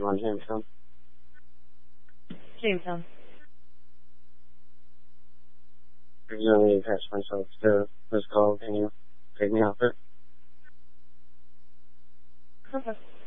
on Jamestown. Jamestown. If you want me to attach myself to this call, can you take me off it? Okay.